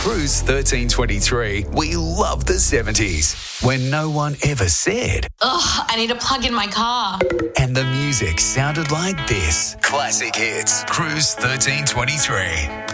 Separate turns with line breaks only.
Cruise 1323, we love the 70s, when no one ever said,
Ugh, I need to plug in my car.
and the music sounded like this. Classic hits. Cruise 1323.